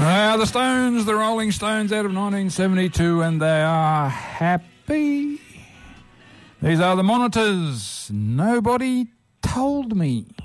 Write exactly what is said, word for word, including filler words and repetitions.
They are the Stones, the Rolling Stones out of nineteen seventy-two, and they are happy. These are the Monitors. Nobody told me.